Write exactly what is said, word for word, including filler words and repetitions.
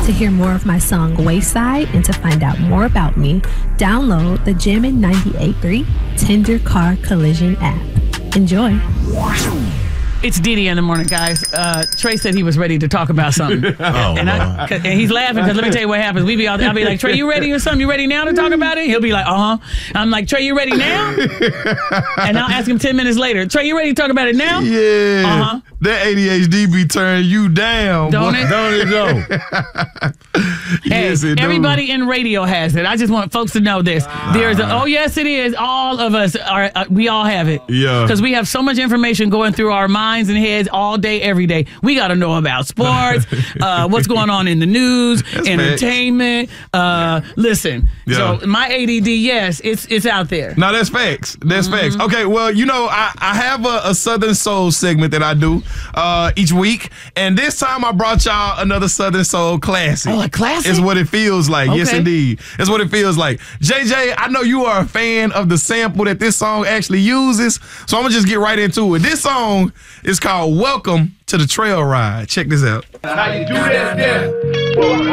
To hear more of my song Wayside and to find out more about me, download the Jammin' ninety-eight point three Tender Car Collision app. Enjoy. It's Diddy in the morning, guys. Uh, Trey said he was ready to talk about something. oh, and, I, and he's laughing because let me tell you what happens. We be all, I'll be like, Trey, you ready or something? You ready now to talk about it? He'll be like, uh-huh. I'm like, Trey, you ready now? And I'll ask him ten minutes later, Trey, you ready to talk about it now? Yeah. Uh-huh. That A D H D be turning you down. Don't boy. it? Don't it, though? Hey, yes, it everybody do. in radio has it. I just want folks to know this. Nah. There's a, oh, yes, it is. All of us, are. Uh, we all have it. Yeah. Because we have so much information going through our minds and heads all day, every day. We got to know about sports, uh, what's going on in the news, That's entertainment. Uh, listen, Yeah. so my A D D, yes, it's it's out there. No, that's facts. That's Mm-hmm. facts. Okay, well, you know, I, I have a, a Southern Soul segment that I do uh, each week, and this time I brought y'all another Southern Soul classic. Oh, a classic? It's what it feels like. Okay. Yes, indeed. It's what it feels like. J J, I know you are a fan of the sample that this song actually uses, so I'm going to just get right into it. This song is called Welcome to the Trail Ride. Check this out. How you do that there?